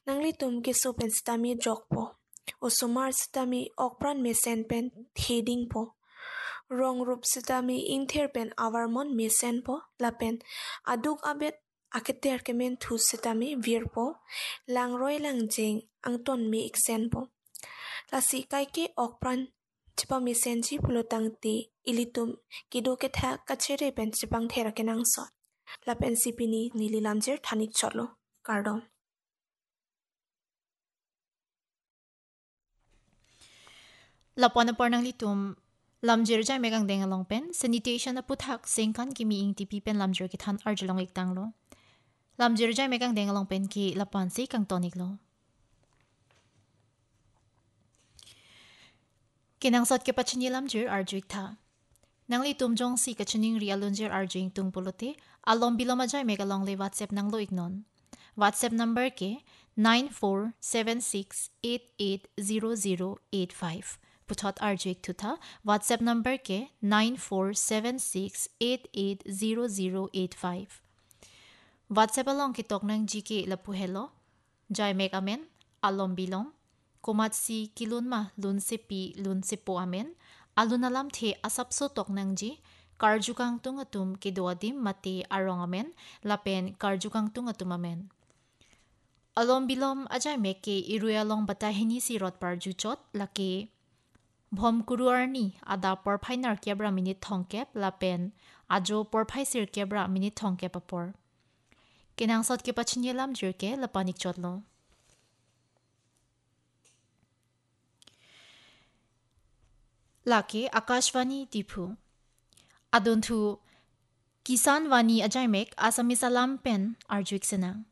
Nangli tum kiso pen stami jok po. O sumar stami okpran mesen pen theding po. Rong rup stami ingther pen awarmon mesen po. Lapen aduk abet akiter kemen thu stami vir po. Lang roy lang jeng angton mi iksen po. Lasi kaike okpran chipa mesen ji pulotang ti ilitum kido ketha kachere pen chipang thera kenang so. Lapen sipini nili lamjer thanik cholo. Kardom. Lapuan na pornang litum, lamjir jay megang dengalong pen, sanitation na puthak sengkan kimi ing tipi pen lamjir kithan arjulong iktang lo. Lamjir jay megang dengalong pen ki lapuan si kang tonik lo. Kinangsot ke pachinyi lamjir arjuik tha. Nang litum jong si kachining rialunjir arjuing tung puluti, alom biloma jay megalong le WhatsApp nang lo ignon. WhatsApp number ke 9476880085. Puthot arjuik tutha, WhatsApp number ke 9476880085. WhatsApp along kitok nang GK lapu hello, jay meg amen, alom bilom, kumat si kilun ma lun si pi lun si po amen, alunalam the asapso tok nang ji, karjukang tungatum kiduadim mati arong amen, lapen karjukang tungatum amen. Alom bilom ajay meke iruyalong batahini si rot parjuchot laki Bhom kuruarni ada porphainar kebra minit thongkep lapen ajo porphaisir kebra minit thongkep apor. Kinangsot ke pachinye lamjir ke lapanik chotlo. Laki Akashvani Dipu. Aduntu Kisan Vani Ajaimek Asamisalam Pen Arjuik Senang.